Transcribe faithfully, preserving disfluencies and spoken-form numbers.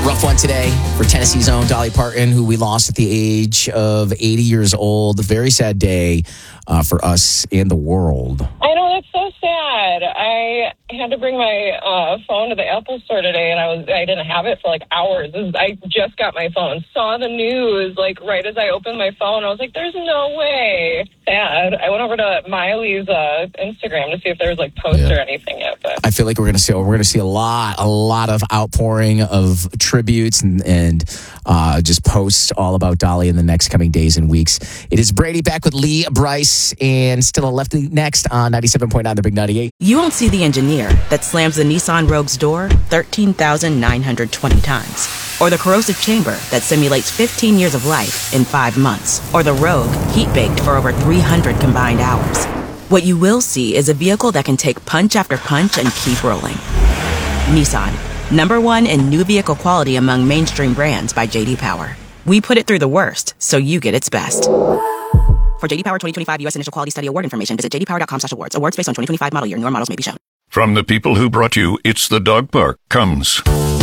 rough one today for Tennessee's own Dolly Parton, who we lost at the age of eighty years old. A very sad day uh, for us in the world. I know, that's so sad. I had to bring my uh, phone to the Apple store today, and I was I didn't have it for like hours. This is, I just got my phone, saw the news like right as I opened my phone. I was like, "There's no way." Sad. I went over to Miley's uh, Instagram to see if there was like posts yeah. or anything yet. But I feel like we're gonna see we're gonna see a lot, a lot of outpouring of tributes and and uh, just posts all about Dolly in the next coming days and weeks. It is Brady back with Lee, Bryce, and still a lefty next on ninety-seven point nine, the Big ninety-eight. You won't see the engineer that slams the Nissan Rogue's door thirteen thousand nine hundred twenty times. Or the corrosive chamber that simulates fifteen years of life in five months. Or the Rogue heat-baked for over three hundred combined hours. What you will see is a vehicle that can take punch after punch and keep rolling. Nissan, number one in new vehicle quality among mainstream brands by J D Power. We put it through the worst, so you get its best. For J D Power twenty twenty-five U S Initial Quality Study Award information, visit j d power dot com slash awards. Awards based on twenty twenty-five model year. Newer models may be shown. From the people who brought you It's the Dog Park comes